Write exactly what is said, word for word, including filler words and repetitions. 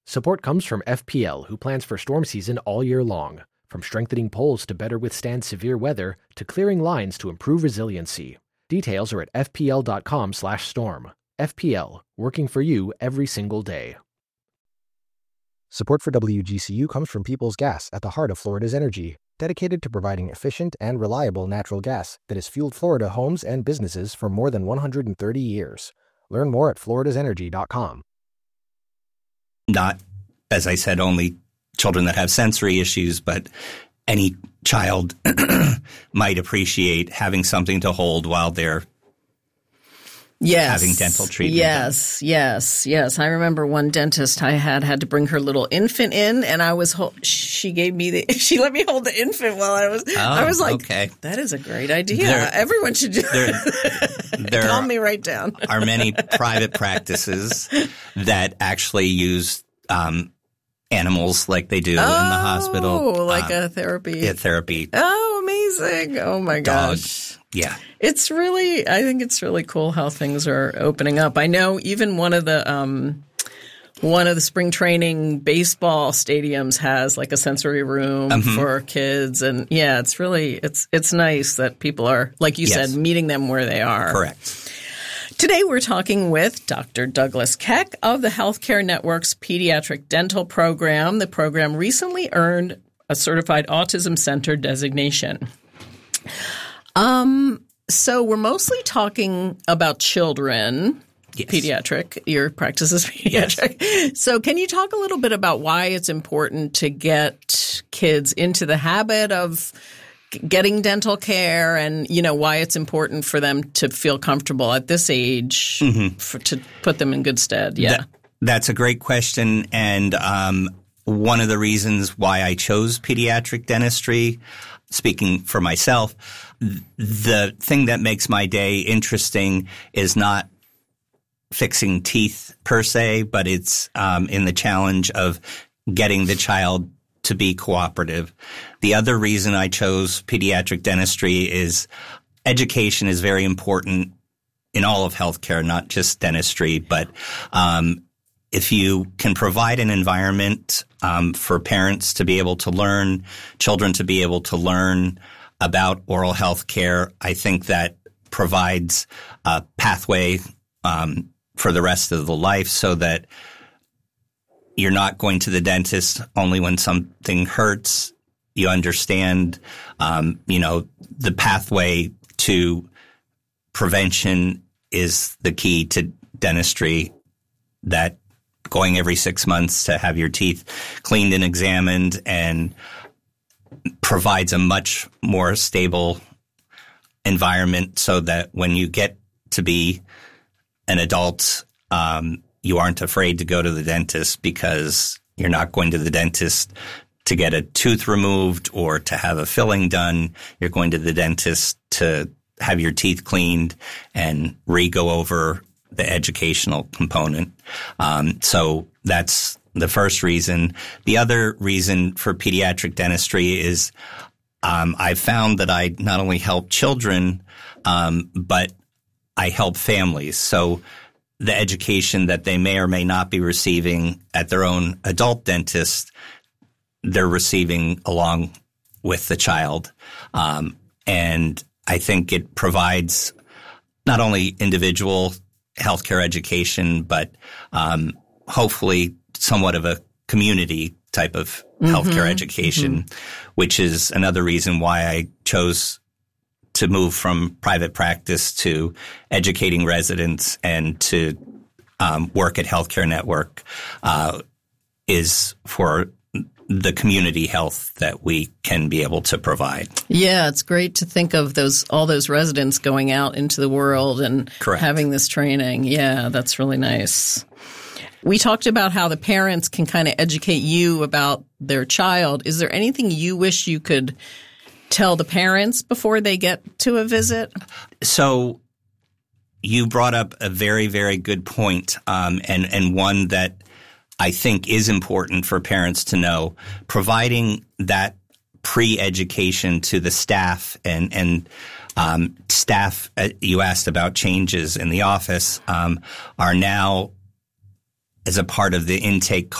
Support comes from F P L, who plans for storm season all year long. From strengthening poles to better withstand severe weather, to clearing lines to improve resiliency. Details are at f p l dot com slash storm. F P L, working for you every single day. Support for W G C U comes from Peoples Gas, at the heart of Florida's energy, dedicated to providing efficient and reliable natural gas that has fueled Florida homes and businesses for more than one hundred thirty years. Learn more at floridas energy dot com. Not, as I said, only children that have sensory issues, but any child might appreciate having something to hold while they're Yes. having dental treatment. Yes, yes, yes. I remember one dentist I had had to bring her little infant in, and I was ho- she gave me the she let me hold the infant while I was. Oh, I was like, okay. That is a great idea. There, Everyone should do there, that. There Calm me right down. are many private practices that actually use um, animals like they do oh, in the hospital. Oh, like um, a therapy. Yeah, therapy. Oh, amazing. Oh, my Dog. gosh. Yeah. It's really, I think it's really cool how things are opening up. I know even one of the, um, one of the spring training baseball stadiums has like a sensory room Mm-hmm. for kids. And yeah, it's really, it's, it's nice that people are, like you Yes. said, meeting them where they are. Correct. Today we're talking with Doctor Douglas Keck of the Healthcare Network's Pediatric Dental Program. The program recently earned a Certified Autism Center designation. Um, so we're mostly talking about children, Yes. pediatric. Your practice is pediatric. Yes. So can you talk a little bit about why it's important to get kids into the habit of getting dental care, and, you know, why it's important for them to feel comfortable at this age mm-hmm. for, to put them in good stead? Yeah. That, that's a great question. And um, one of the reasons why I chose pediatric dentistry, speaking for myself, the thing that makes my day interesting is not fixing teeth per se, but it's um, in the challenge of getting the child to be cooperative. The other reason I chose pediatric dentistry is education is very important in all of healthcare, not just dentistry, but um, if you can provide an environment um, for parents to be able to learn, children to be able to learn about oral health care, I think that provides a pathway um, for the rest of the life so that you're not going to the dentist only when something hurts. You understand, um, you know, the pathway to prevention is the key to dentistry, that going every six months to have your teeth cleaned and examined and provides a much more stable environment so that when you get to be an adult, um, you aren't afraid to go to the dentist because you're not going to the dentist to get a tooth removed or to have a filling done. You're going to the dentist to have your teeth cleaned and re-go over the educational component. Um, so that's the first reason. The other reason for pediatric dentistry is um, I've found that I not only help children, um, but I help families. So the education that they may or may not be receiving at their own adult dentist, they're receiving along with the child. Um, and I think it provides not only individual healthcare education, but um, hopefully somewhat of a community type of healthcare mm-hmm. education, mm-hmm. which is another reason why I chose to move from private practice to educating residents and to um, work at Healthcare Network uh, is for the community health that we can be able to provide. Yeah, it's great to think of those all those residents going out into the world and Correct. having this training. Yeah, that's really nice. We talked about how the parents can kind of educate you about their child. Is there anything you wish you could tell the parents before they get to a visit? So you brought up a very, very good point, um, and, and one that I think is important for parents to know. Providing that pre-education to the staff and, and um, staff, uh, you asked about changes in the office, um, are now as a part of the intake